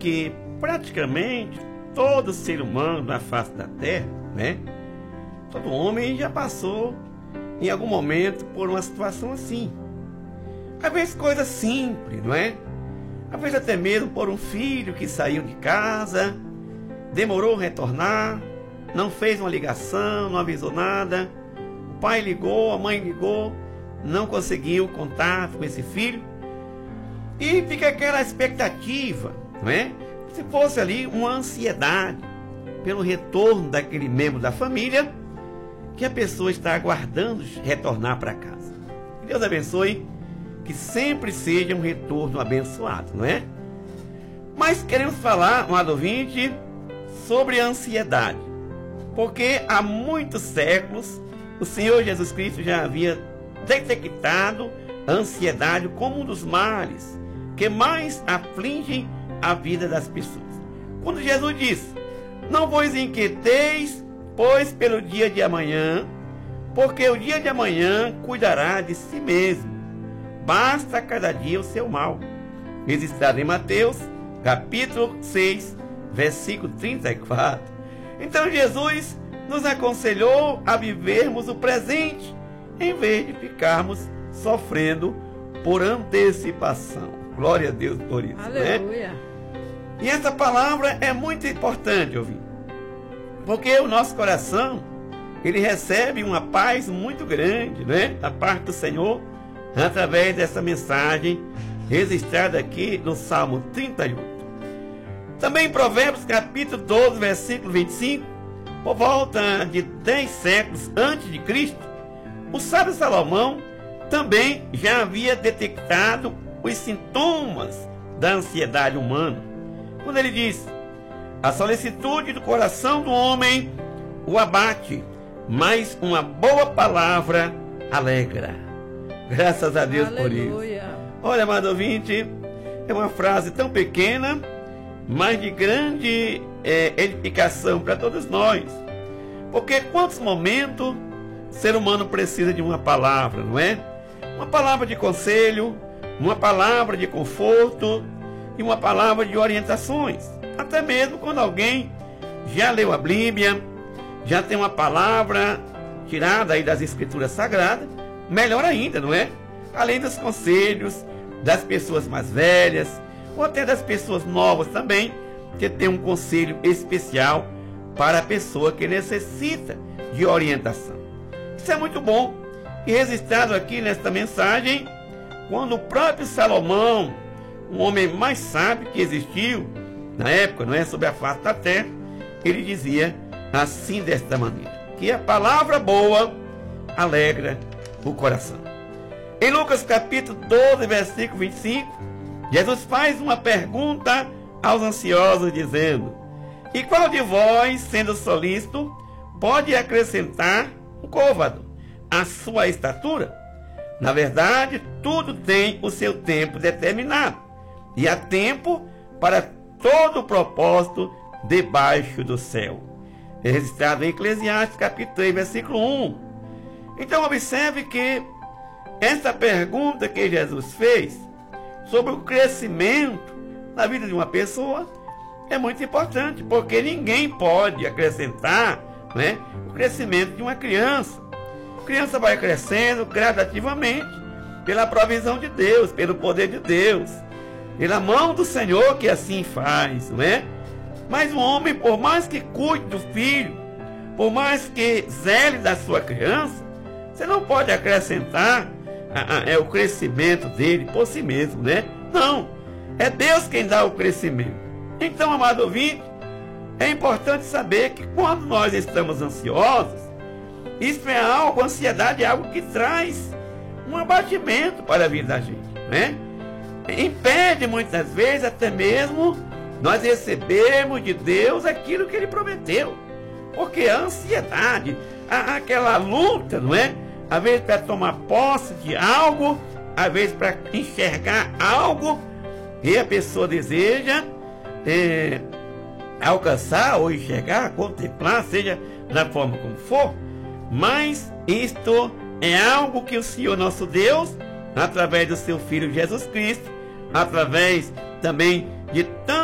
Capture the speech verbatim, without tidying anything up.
que praticamente todo ser humano na face da terra, né? Todo homem já passou em algum momento por uma situação assim. Às vezes coisa simples, não é? Às vezes até mesmo por um filho que saiu de casa, demorou a retornar, não fez uma ligação, não avisou nada. O pai ligou, a mãe ligou, não conseguiu contato com esse filho. E fica aquela expectativa, não é? Se fosse ali uma ansiedade pelo retorno daquele membro da família que a pessoa está aguardando retornar para casa. Que Deus abençoe, que sempre seja um retorno abençoado, não é? Mas queremos falar, amado ouvinte, sobre a ansiedade, porque há muitos séculos o Senhor Jesus Cristo já havia detectado a ansiedade como um dos males que mais afligem a vida das pessoas. Quando Jesus disse: não vos inquieteis, pois pelo dia de amanhã, porque o dia de amanhã cuidará de si mesmo, basta cada dia o seu mal. Registrado em Mateus, capítulo seis, versículo trinta e quatro. Então Jesus nos aconselhou a vivermos o presente, em vez de ficarmos sofrendo por antecipação. Glória a Deus por isso. Aleluia. Né? E essa palavra é muito importante, ouvir, porque o nosso coração, ele recebe uma paz muito grande, né? Da parte do Senhor, através dessa mensagem registrada aqui no Salmo trinta e oito. Também em Provérbios capítulo doze, versículo vinte e cinco, por volta de dez séculos antes de Cristo, o sábio Salomão também já havia detectado os sintomas da ansiedade humana, quando ele diz: a solicitude do coração do homem o abate, mas uma boa palavra alegra. Graças a Deus. Aleluia. Por isso. Olha, amado ouvinte, é uma frase tão pequena, mas de grande é, edificação para todos nós. Porque quantos momentos o ser humano precisa de uma palavra, não é? Uma palavra de conselho, uma palavra de conforto e uma palavra de orientações. Até mesmo quando alguém já leu a Bíblia, já tem uma palavra tirada aí das Escrituras Sagradas, melhor ainda, não é? Além dos conselhos das pessoas mais velhas, ou até das pessoas novas também, que tem um conselho especial para a pessoa que necessita de orientação. Isso é muito bom. E registrado aqui nesta mensagem, quando o próprio Salomão, um homem mais sábio que existiu na época, não é, sobre a face da terra, ele dizia assim, desta maneira, que a palavra boa alegra o coração. Em Lucas capítulo doze, versículo vinte e cinco, Jesus faz uma pergunta aos ansiosos, dizendo: e qual de vós, sendo solícito, pode acrescentar um côvado à sua estatura? Na verdade, tudo tem o seu tempo determinado, e há tempo para todo o propósito debaixo do céu. É registrado em Eclesiastes capítulo três, versículo um. Então observe que essa pergunta que Jesus fez sobre o crescimento na vida de uma pessoa é muito importante, porque ninguém pode acrescentar, né, o crescimento de uma criança. A criança vai crescendo gradativamente pela provisão de Deus, pelo poder de Deus, pela mão do Senhor que assim faz, não é? Mas o homem, por mais que cuide do filho, por mais que zele da sua criança, você não pode acrescentar a, a, é, o crescimento dele por si mesmo, né? Não, é Deus quem dá o crescimento. Então, amado ouvinte, é importante saber que quando nós estamos ansiosos, isso é algo, a ansiedade é algo que traz um abatimento para a vida da gente, né? Impede muitas vezes até mesmo nós recebermos de Deus aquilo que Ele prometeu, porque a ansiedade, a, aquela luta, não é? Às vezes para tomar posse de algo, às vezes para enxergar algo que a pessoa deseja é, alcançar ou enxergar, contemplar, seja da forma como for, mas isto é algo que o Senhor nosso Deus, através do seu Filho Jesus Cristo, através também de tantos